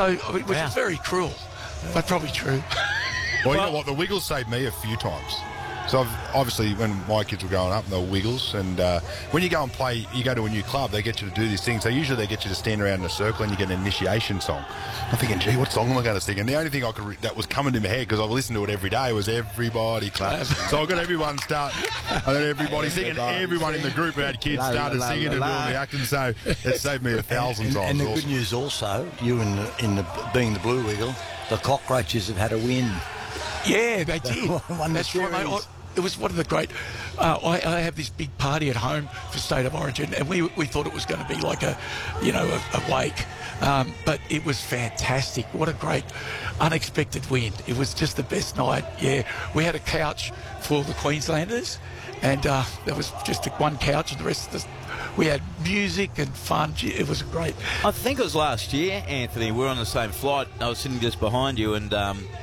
So, which is very cruel, but probably true. Well, you know what? The Wiggles saved me a few times. So obviously, when my kids were growing up, they were Wiggles, and when you go and play, you go to a new club, they get you to do these things. So usually they get you to stand around in a circle and you get an initiation song. I'm thinking, gee, what song am I going to sing? And the only thing that was coming to my head, because I listened to it every day, was Everybody Clap. So I got everyone start, and then everybody singing. Everyone in the group who had kids started singing and doing the acting. So it saved me 1,000 times. And the good news also, you being the Blue Wiggle, the Cockroaches have had a win. Yeah, they did. That's right, mate. It was one of the great... I have this big party at home for State of Origin, and we thought it was going to be like a wake. But it was fantastic. What a great, unexpected win. It was just the best night. Yeah, we had a couch for the Queenslanders, and there was just one couch, and the rest of we had music and fun. It was great. I think it was last year, Anthony. We were on the same flight. I was sitting just behind you, and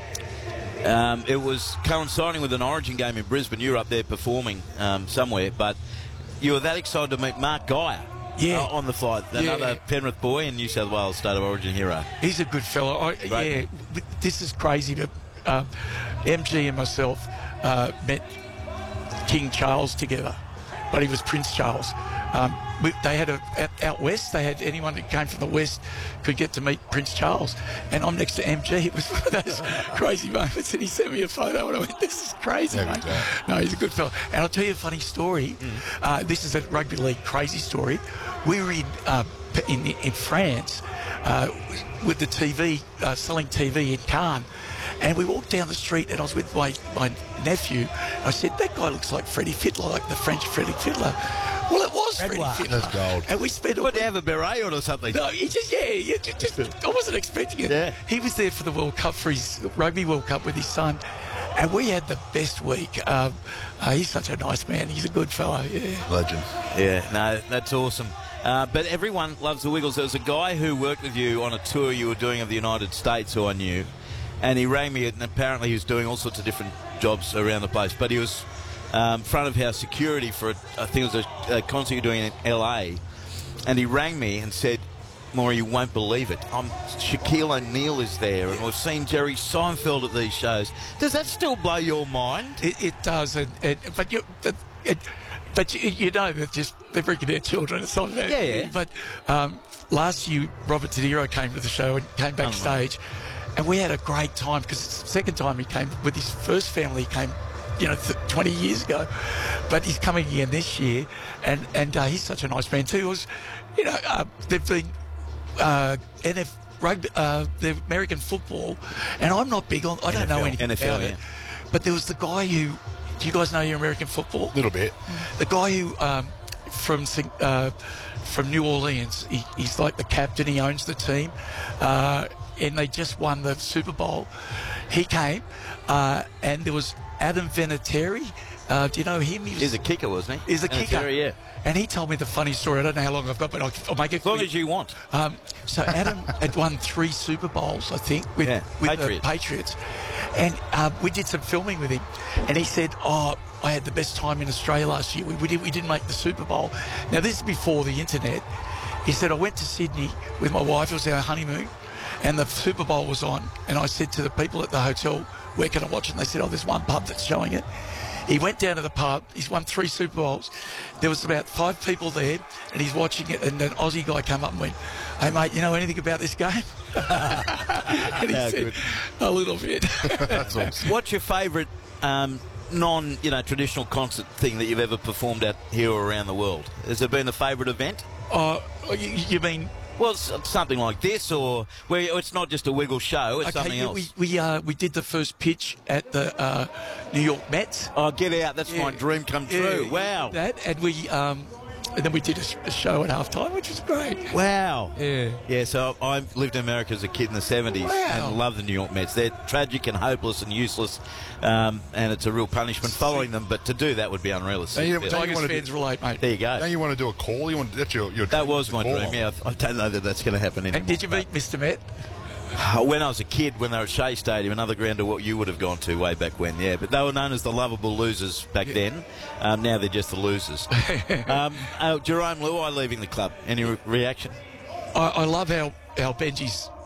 it was coinciding with an Origin game in Brisbane. You were up there performing somewhere, but you were that excited to meet Mark Geyer on the flight, another Penrith boy and New South Wales State of Origin hero. He's a good fellow. This is crazy, but MG and myself met King Charles together, but he was Prince Charles. They had out west. They had anyone that came from the west could get to meet Prince Charles, and I'm next to MG. It was one of those crazy moments, and he sent me a photo, and I went, "This is crazy, mate." No, he's a good fella. And I'll tell you a funny story. This is a rugby league crazy story. We were in France with the TV selling TV in Cannes. And we walked down the street, and I was with my nephew. I said, "That guy looks like Freddie Fiddler, like the French Freddie Fiddler." Well, it was Freddie Fiddler. That's gold. And we spent... Would he have a beret on or something? No, he just I wasn't expecting it. Yeah. He was there for the World Cup, for his Rugby World Cup with his son. And we had the best week. He's such a nice man. He's a good fellow, Legend. Yeah, no, that's awesome. But everyone loves the Wiggles. There was a guy who worked with you on a tour you were doing of the United States who I knew. And he rang me, and apparently he was doing all sorts of different jobs around the place. But he was front of house security for, I think it was a concert you're doing in LA. And he rang me and said, "Maury, you won't believe it. Shaquille O'Neal is there, and we've seen Jerry Seinfeld at these shows." Does that still blow your mind? It does. But you know, they're bringing their children. It's not that. Yeah. But last year, Robert De Niro came to the show and came backstage. And we had a great time, because it's the second time he came with his first family. He came, 20 years ago, but he's coming again this year, and he's such a nice man too. It was, they've been rugby, the American football, and I'm not big on. I don't know anything about it. But there was the guy who. Do you guys know your American football? A little bit. The guy who from New Orleans, he's like the captain. He owns the team. And they just won the Super Bowl. He came, and there was Adam Vinatieri. Do you know him? He's a kicker, wasn't he? He's a kicker. Yeah. And he told me the funny story. I don't know how long I've got, but I'll make it as long as you want. So Adam had won 3 Super Bowls, I think, with the Patriots. And we did some filming with him. And he said, "Oh, I had the best time in Australia last year. We didn't make the Super Bowl." Now, this is before the internet. He said, "I went to Sydney with my wife. It was our honeymoon. And the Super Bowl was on, and I said to the people at the hotel, 'Where can I watch it?' And they said, 'Oh, there's one pub that's showing it.' He went down to the pub. He's won 3 Super Bowls. There was about 5 people there, and he's watching it. And an Aussie guy came up and went, 'Hey, mate, you know anything about this game?' And he said, good. A little bit." That's awesome. What's your favourite traditional concert thing that you've ever performed at here or around the world? Has there been a favourite event? You mean... Well, it's something like this, or where it's not just a Wiggle show, it's something else. We did the first pitch at the New York Mets. Oh, get out! That's my dream come true. Yeah, wow. That, and then we did a show at halftime, which was great. Wow. Yeah. Yeah. So I lived in America as a kid in the 70s and loved the New York Mets. They're tragic and hopeless and useless, and it's a real punishment following them. But to do that would be unreal. Tigers fans relate, mate. There you go. Don't you want to do a call? That's your that was my dream. Yeah, I don't know that that's going to happen anymore. And did you meet Mr. Met? When I was a kid, when they were at Shea Stadium, another ground to what you would have gone to way back when, yeah. But they were known as the lovable losers back then. Now they're just the losers. Jerome Luai leaving the club. Any reaction? I love how Benji's